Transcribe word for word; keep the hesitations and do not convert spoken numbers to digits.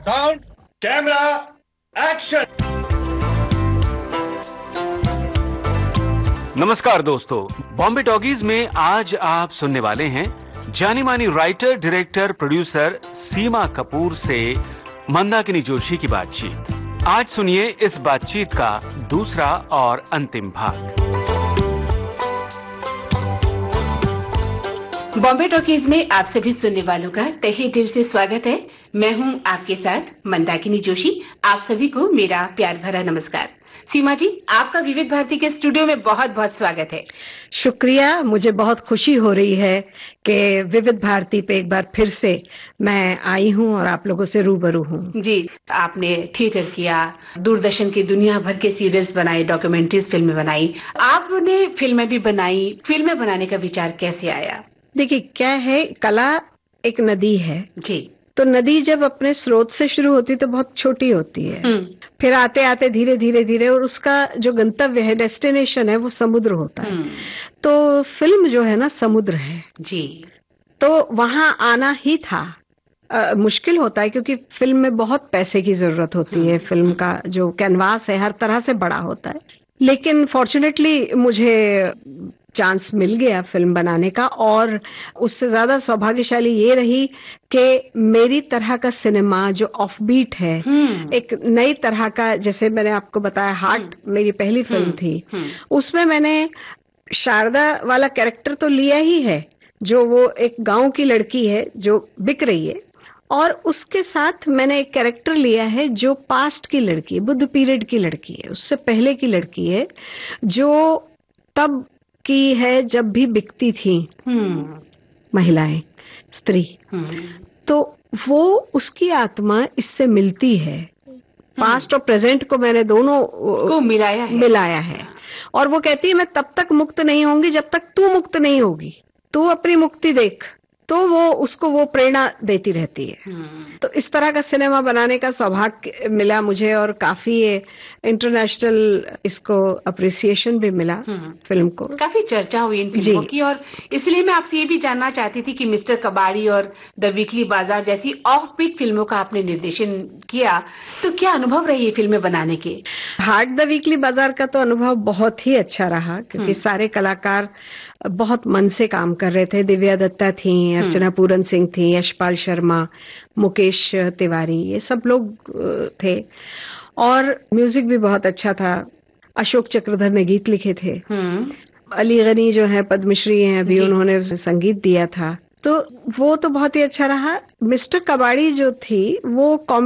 Sound camera action. नमस्कार दोस्तों, Bombay talkies में आज आप सुनने वाले हैं जानी मानी राइटर, डायरेक्टर, प्रोड्यूसर सीमा कपूर से मंदाकिनी जोशी की बातचीत। आज सुनिए इस बातचीत का दूसरा और अंतिम भाग। बॉम्बे टॉकीज में आप सभी सुनने वालों का तहे दिल से स्वागत है। मैं हूं आपके साथ मंदाकिनी जोशी। आप सभी को मेरा प्यार भरा नमस्कार। सीमा जी, आपका विविध भारती के स्टूडियो में बहुत बहुत स्वागत है। शुक्रिया। मुझे बहुत खुशी हो रही है कि विविध भारती पे एक बार फिर से मैं आई हूं और आप लोगों से रूबरू हूं। जी, आपने थिएटर किया, दूरदर्शन की दुनिया भर के सीरियल्स बनाए, डॉक्यूमेंट्रीज फिल्में बनाई, आपने फिल्में भी बनाई। फिल्में बनाने का विचार कैसे आया? देखिए, क्या है, कला एक नदी है जी। तो नदी जब अपने स्रोत से शुरू होती है तो बहुत छोटी होती है, फिर आते आते धीरे धीरे धीरे और उसका जो गंतव्य है, डेस्टिनेशन है, वो समुद्र होता है। तो फिल्म जो है ना, समुद्र है जी। तो वहां आना ही था। आ, मुश्किल होता है क्योंकि फिल्म में बहुत पैसे की जरूरत होती है। फिल्म का जो कैनवास है हर तरह से बड़ा होता है, लेकिन फॉर्चुनेटली मुझे चांस मिल गया फिल्म बनाने का। और उससे ज्यादा सौभाग्यशाली ये रही कि मेरी तरह का सिनेमा जो ऑफबीट है, एक नई तरह का, जैसे मैंने आपको बताया हार्ट मेरी पहली फिल्म थी, उसमें मैंने शारदा वाला कैरेक्टर तो लिया ही है, जो वो एक गांव की लड़की है जो बिक रही है, और उसके साथ मैंने एक कैरेक्टर लिया है जो पास्ट की लड़की है, बुद्ध पीरियड की लड़की है, उससे पहले की लड़की है, जो तब की है जब भी बिकती थी महिलाएं, स्त्री। तो वो उसकी आत्मा इससे मिलती है। पास्ट और प्रेजेंट को मैंने दोनों को मिलाया है मिलाया है और वो कहती है मैं तब तक मुक्त नहीं होंगी जब तक तू मुक्त नहीं होगी, तू अपनी मुक्ति देख। तो वो उसको वो प्रेरणा देती रहती है। तो इस तरह का सिनेमा बनाने का सौभाग्य मिला मुझे और काफी इंटरनेशनल इसको अप्रिसिएशन भी मिला फिल्म को। काफी चर्चा हुई इन फिल्मों की, और इसलिए मैं आपसे ये भी जानना चाहती थी कि मिस्टर कबाड़ी और द वीकली बाजार जैसी ऑफ बीट फिल्मों का आपने निर्देशन किया, तो क्या अनुभव रही है फिल्में बनाने के? हार्ट द वीकली बाजार का तो अनुभव बहुत ही अच्छा रहा क्योंकि सारे कलाकार बहुत मन से काम कर रहे थे। दिव्या दत्ता थी, अर्चना पूरन सिंह थी, यशपाल शर्मा, मुकेश तिवारी, ये सब लोग थे और म्यूजिक भी बहुत अच्छा था। अशोक चक्रधर ने गीत लिखे थे। अली गनी जो है पद्मश्री हैं अभी, उन्होंने संगीत दिया था। तो वो तो बहुत ही अच्छा रहा। मिस्टर कबाड़ी जो थी वो